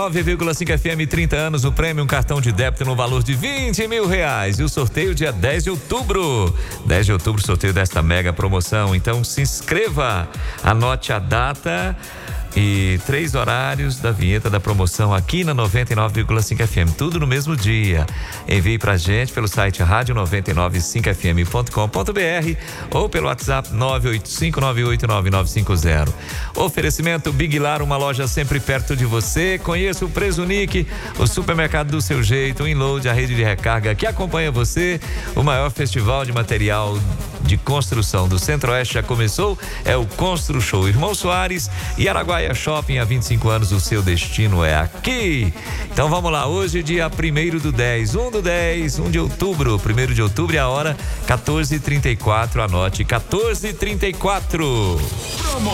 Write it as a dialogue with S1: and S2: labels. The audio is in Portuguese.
S1: 9,5 FM, 30 anos, o prêmio, um cartão de débito no valor de R$20 mil. E o sorteio dia 10 de outubro. 10 de outubro, sorteio desta mega promoção. Então se inscreva, anote a data e 3 horários da vinheta da promoção aqui na 99,5 FM, tudo no mesmo dia. Envie pra gente pelo site radio995fm.com.br ou pelo WhatsApp 985989950. Oferecimento Big Lar, uma loja sempre perto de você. Conheça o Presunic, o supermercado do seu jeito. O Inload, a rede de recarga que acompanha você. O maior festival de material de construção do Centro-Oeste já começou, é o Constru Show. Irmão Soares e Araguaia Shopping, há 25 anos, o seu destino é aqui. Então vamos lá, hoje dia 1 de outubro, 1º de outubro, e a hora 14h34, anote, 14h34.